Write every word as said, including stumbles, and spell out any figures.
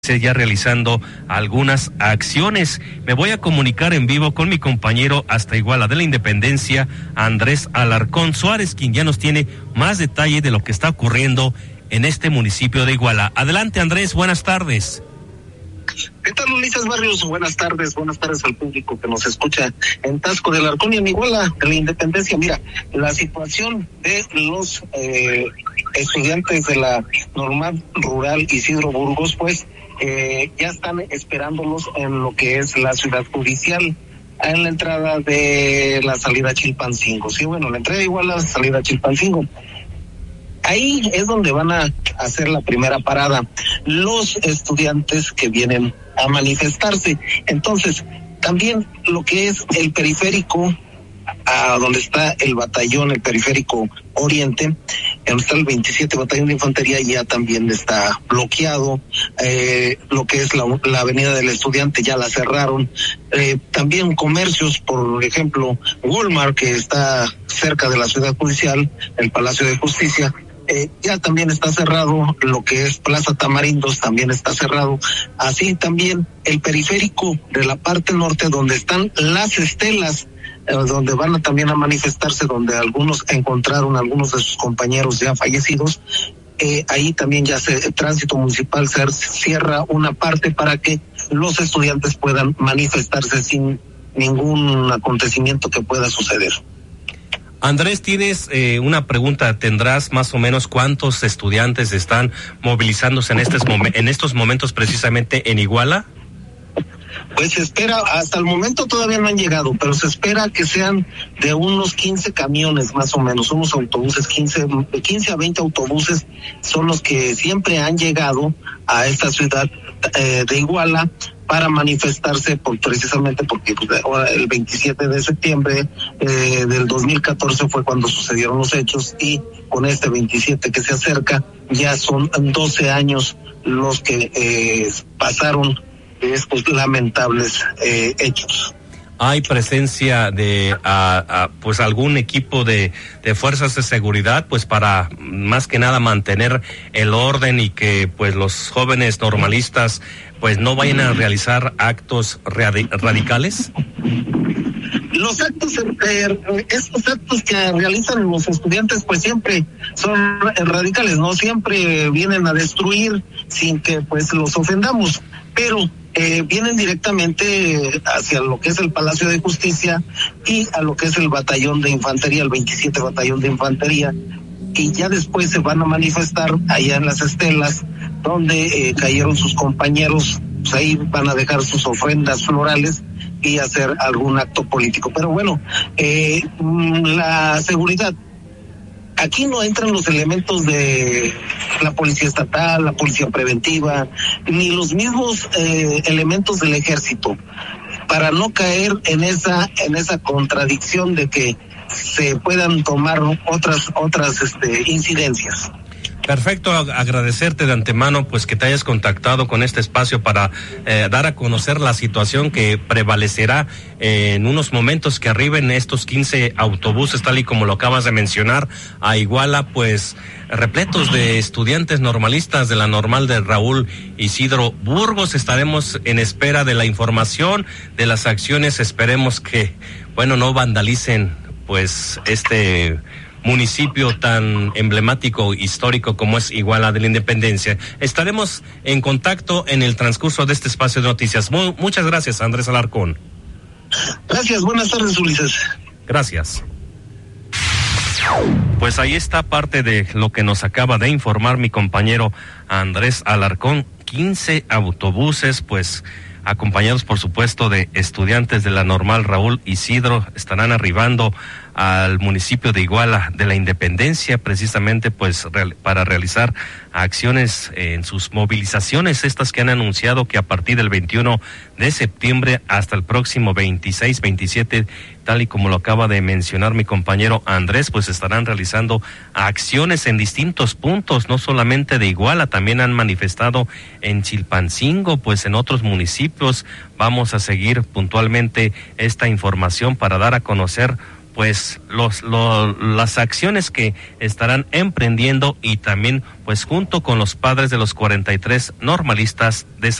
ya realizando algunas acciones. Me voy a comunicar en vivo con mi compañero hasta Iguala de la Independencia, Andrés Alarcón Suárez, quien ya nos tiene más detalle de lo que está ocurriendo en este municipio de Iguala. Adelante, Andrés, buenas tardes. ¿Qué tal, Ulises Barrios? Buenas tardes, buenas tardes al público que nos escucha en Taxco del Alarcón y en Iguala de la Independencia. Mira, la situación de los eh, estudiantes de la Normal Rural Isidro Burgos, pues, Eh, ya están esperándolos en lo que es la ciudad judicial, en la entrada de la salida Chilpancingo. Sí, bueno, la entrada igual a la salida Chilpancingo. Ahí es donde van a hacer la primera parada los estudiantes que vienen a manifestarse. Entonces, también lo que es el periférico, a donde está el batallón, el periférico oriente, donde está el veintisiete batallón de infantería, ya también está bloqueado. Eh, lo que es la, la avenida del estudiante ya la cerraron. Eh, también comercios, por ejemplo, Walmart, que está cerca de la ciudad judicial, el Palacio de Justicia, eh, ya también está cerrado. Lo que es Plaza Tamarindos también está cerrado. Así también el periférico de la parte norte, donde están las estelas, donde van a también a manifestarse, donde algunos encontraron algunos de sus compañeros ya fallecidos. Eh, ahí también ya se, el tránsito municipal se cierra una parte para que los estudiantes puedan manifestarse sin ningún acontecimiento que pueda suceder. Andrés, tienes eh, una pregunta. ¿Tendrás más o menos cuántos estudiantes están movilizándose en estos, mom- en estos momentos precisamente en Iguala? Pues se espera, hasta el momento todavía no han llegado, pero se espera que sean de unos quince camiones más o menos, unos autobuses, quince, quince a veinte autobuses son los que siempre han llegado a esta ciudad eh, de Iguala para manifestarse, por precisamente porque pues, el veintisiete de septiembre eh, del dos mil catorce fue cuando sucedieron los hechos, y con este veintisiete que se acerca ya son doce años los que eh, pasaron estos lamentables eh, hechos. ¿Hay presencia de a, a, pues algún equipo de, de fuerzas de seguridad, pues para más que nada mantener el orden y que pues los jóvenes normalistas pues no vayan a realizar actos radi- radicales? Los actos, eh, estos actos que realizan los estudiantes pues siempre son radicales, no siempre vienen a destruir sin que pues los ofendamos, pero Eh, vienen directamente hacia lo que es el Palacio de Justicia y a lo que es el batallón de infantería, el veintisiete batallón de infantería, y ya después se van a manifestar allá en las estelas donde eh, cayeron sus compañeros. Pues ahí van a dejar sus ofrendas florales y hacer algún acto político. Pero bueno, eh, la seguridad, aquí no entran los elementos de la policía estatal, la policía preventiva, ni los mismos eh, elementos del ejército, para no caer en esa en esa contradicción de que se puedan tomar otras otras este, incidencias. Perfecto, agradecerte de antemano pues que te hayas contactado con este espacio para eh, dar a conocer la situación que prevalecerá eh, en unos momentos que arriben estos quince autobuses, tal y como lo acabas de mencionar, a Iguala, pues repletos de estudiantes normalistas de la Normal de Raúl Isidro Burgos. Estaremos en espera de la información, de las acciones. Esperemos que, bueno, no vandalicen pues este municipio tan emblemático, histórico como es Iguala de la Independencia. Estaremos en contacto en el transcurso de este espacio de noticias. Muy, muchas gracias, Andrés Alarcón. Gracias, buenas tardes, Ulises. Gracias. Pues ahí está parte de lo que nos acaba de informar mi compañero Andrés Alarcón. quince autobuses, pues acompañados por supuesto de estudiantes de la Normal Raúl Isidro, estarán arribando al municipio de Iguala de la Independencia, precisamente pues real, para realizar acciones en sus movilizaciones, estas que han anunciado que a partir del veintiuno de septiembre hasta el próximo veintiséis, veintisiete, tal y como lo acaba de mencionar mi compañero Andrés, pues estarán realizando acciones en distintos puntos, no solamente de Iguala, también han manifestado en Chilpancingo, pues en otros municipios. Vamos a seguir puntualmente esta información para dar a conocer pues los, lo, las acciones que estarán emprendiendo y también pues junto con los padres de los cuarenta y tres normalistas de